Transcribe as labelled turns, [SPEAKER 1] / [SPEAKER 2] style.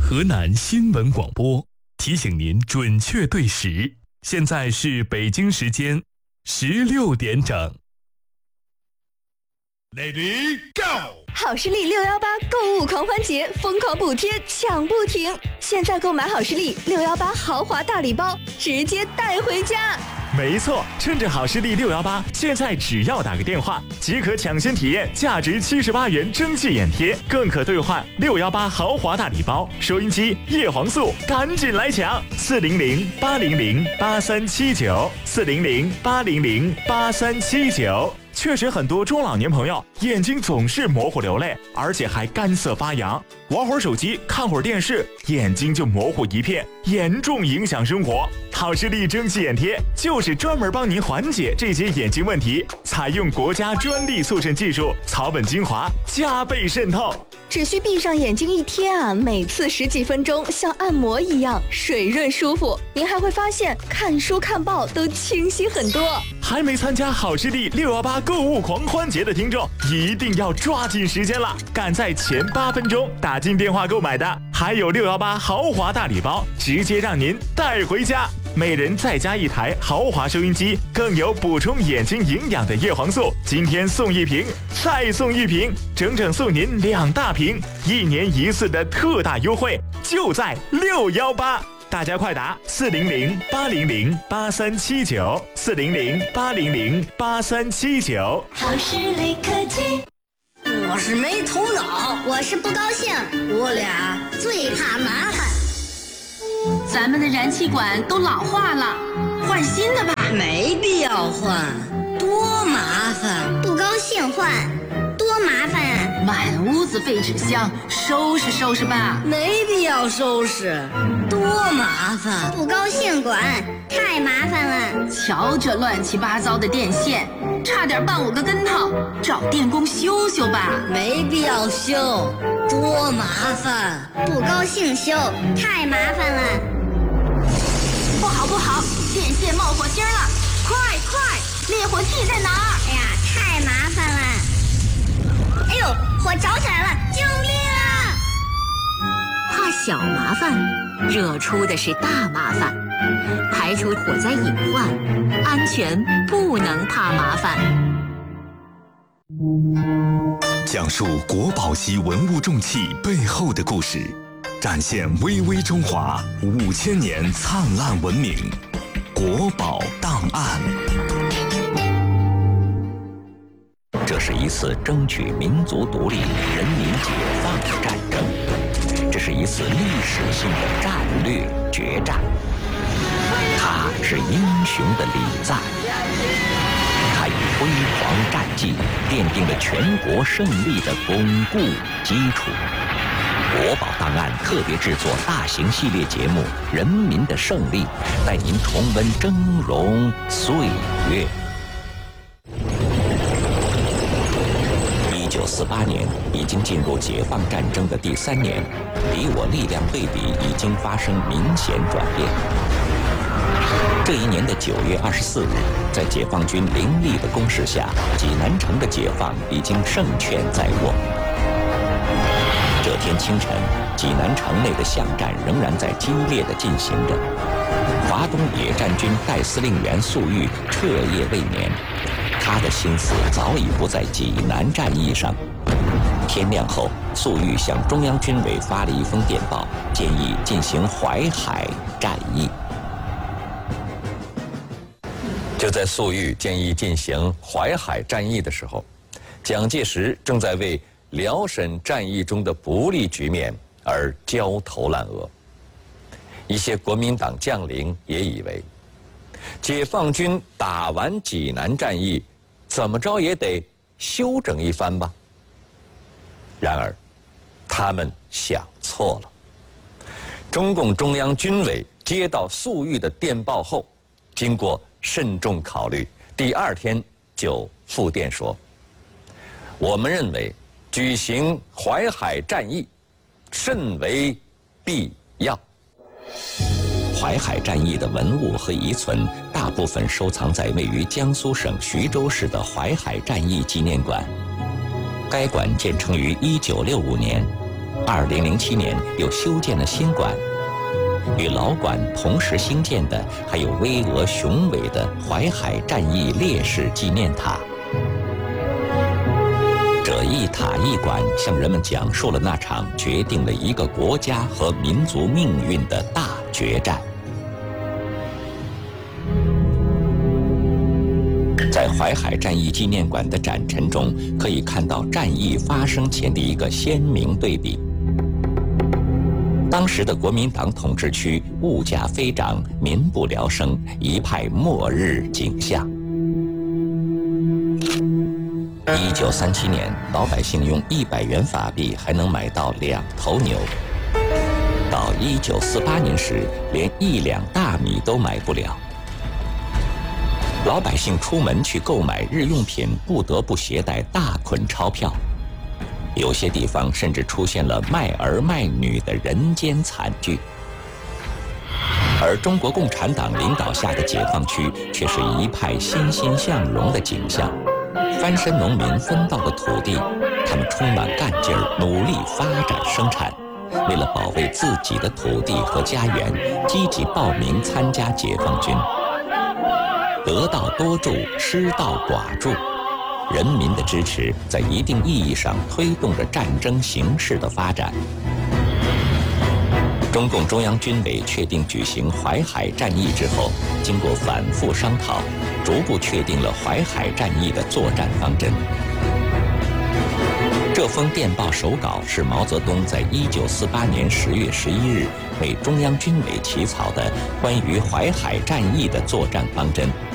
[SPEAKER 1] 河南新闻广播提醒您准确对时，现在是北京时间16点整。
[SPEAKER 2] Lady Go！
[SPEAKER 3] 好视力618购物狂欢节，疯狂补贴抢不停！现在购买好视力618豪华大礼包，直接带回家。
[SPEAKER 4] 没错，趁着好视力618，现在只要打个电话，即可抢先体验价值78元蒸汽眼贴，更可兑换618豪华大礼包，收音机、叶黄素，赶紧来抢！400-800-8379，400-800-8379。确实，很多中老年朋友眼睛总是模糊流泪，而且还干涩发痒，玩会儿手机、看会儿电视，眼睛就模糊一片，严重影响生活。好视力蒸汽眼贴就是专门帮您缓解这些眼睛问题，采用国家专利速渗技术，草本精华加倍渗透。
[SPEAKER 3] 只需闭上眼睛一贴啊，每次10几分钟，像按摩一样水润舒服。您还会发现看书看报都清晰很多。
[SPEAKER 4] 还没参加好视力618购物狂欢节的听众，一定要抓紧时间了！赶在前8分钟打进电话购买的，还有618豪华大礼包，直接让您带回家。每人再加1台豪华收音机，更有补充眼睛营养的叶黄素，今天送1瓶，再送1瓶，整整送您2大瓶，1年1次的特大优惠，就在618。大家快打400-800-8379，400-800-8379。
[SPEAKER 5] 好视力科技。
[SPEAKER 6] 我是没头脑，
[SPEAKER 5] 我是不高兴，
[SPEAKER 6] 我俩
[SPEAKER 5] 最怕麻烦。
[SPEAKER 7] 咱们的燃气管都老化了，换新的吧。
[SPEAKER 6] 没必要换，多麻烦。
[SPEAKER 5] 不高兴换，多麻烦啊！
[SPEAKER 7] 满屋子废纸箱，收拾收拾吧。
[SPEAKER 6] 没必要收拾，多麻烦。
[SPEAKER 5] 不高兴管，太麻烦了。
[SPEAKER 7] 瞧这乱七八糟的电线，差点绊我个跟头，找电工修修吧。
[SPEAKER 6] 没必要修，多麻烦。
[SPEAKER 5] 不高兴修，太麻烦了。
[SPEAKER 7] 不好不好，电线冒火星了！快快，灭火器在哪儿？
[SPEAKER 5] 哎呀，太麻烦了！哎呦，火着起来了！救命啊！
[SPEAKER 8] 怕小麻烦，惹出的是大麻烦。排除火灾隐患，安全不能怕麻烦。
[SPEAKER 9] 讲述国宝级文物重器背后的故事，展现巍巍中华5000年灿烂文明。国宝档案。
[SPEAKER 10] 这是一次争取民族独立、人民解放的战争，这是一次历史性的战略决战。他是英雄的礼赞，他以辉煌战绩奠定了全国胜利的巩固基础。国宝档案特别制作大型系列节目《人民的胜利》，带您重温峥嵘岁月。1948年已经进入解放战争的第3年，敌我力量对比已经发生明显转变。这一年的9月24日，在解放军凌厉的攻势下，济南城的解放已经胜券在握。这天清晨，济南城内的巷战仍然在激烈地进行着。华东野战军代司令员粟裕彻夜未眠，他的心思早已不在济南战役上。天亮后，粟裕向中央军委发了一封电报，建议进行淮海战役。就在粟裕建议进行淮海战役的时候，蒋介石正在为辽沈战役中的不利局面而焦头烂额。一些国民党将领也以为，解放军打完济南战役，怎么着也得休整一番吧。然而，他们想错了。中共中央军委接到粟裕的电报后，经过慎重考虑，第2天就复电说：“我们认为举行淮海战役甚为必要。”淮海战役的文物和遗存大部分收藏在位于江苏省徐州市的淮海战役纪念馆。该馆建成于1965年， 2007年又修建了新馆。与老馆同时兴建的还有巍峨雄伟的淮海战役烈士纪念塔。这一塔一馆向人们讲述了那场决定了一个国家和民族命运的大决战。在淮海战役纪念馆的展陈中，可以看到战役发生前的一个鲜明对比。当时的国民党统治区物价飞涨，民不聊生，一派末日景象。1937年，老百姓用100元法币还能买到2头牛。到1948年时，连1两大米都买不了。老百姓出门去购买日用品，不得不携带大捆钞票。有些地方甚至出现了卖儿卖女的人间惨剧。而中国共产党领导下的解放区却是一派欣欣向荣的景象。翻身农民分到的土地，他们充满干劲儿，努力发展生产。为了保卫自己的土地和家园，积极报名参加解放军。得道多助，失道寡助。人民的支持在一定意义上推动着战争形势的发展。中共中央军委确定举行淮海战役之后，经过反复商讨，逐步确定了淮海战役的作战方针。这封电报手稿是毛泽东在1948年10月11日为中央军委起草的关于淮海战役的作战方针。